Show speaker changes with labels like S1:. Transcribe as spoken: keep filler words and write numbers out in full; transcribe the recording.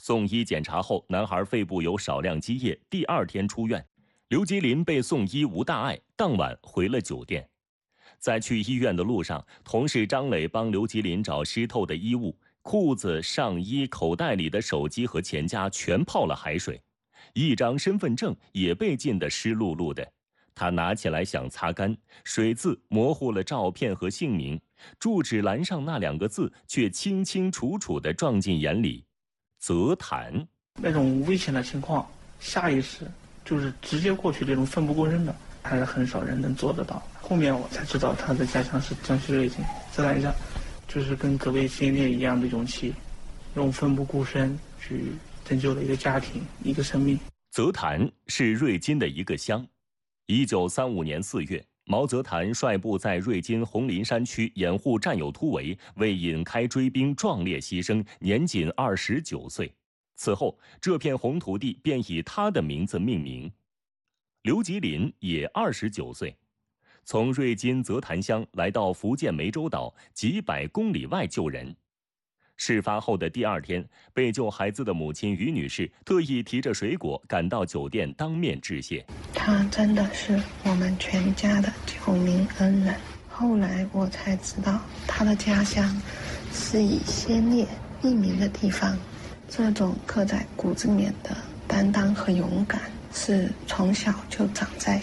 S1: 送医检查后，男孩肺部有少量积液，第二天出院。刘吉林被送医无大碍，当晚回了酒店。在去医院的路上，同事张磊帮刘吉林找湿透的衣物，裤子、上衣、口袋里的手机和钱夹全泡了海水，一张身份证也被浸得湿漉漉的。他拿起来想擦干，水渍模糊了照片和姓名，住址栏上那两个字却清清楚楚地撞进眼里：泽坦。
S2: 那种危险的情况，下意识就是直接过去，这种奋不顾身的，还是很少人能做得到。后面我才知道他的家乡是江西瑞金，泽坦下就是跟葛贝先烈一样的勇气，用奋不顾身去拯救了一个家庭，一个生命。
S1: 泽坦是瑞金的一个乡。一九三五年四月，毛泽坦率部在瑞金红林山区掩护战友突围，为引开追兵壮烈牺牲，年仅二十九岁。此后，这片红土地便以他的名字命名。刘吉林也二十九岁，从瑞金泽潭乡来到福建湄洲岛几百公里外救人。事发后的第二天，被救孩子的母亲于女士特意提着水果赶到酒店当面致谢。
S3: 他真的是我们全家的救命恩人。后来我才知道，他的家乡是以先烈命名的地方。这种刻在骨子里面的担当和勇敢，是从小就长在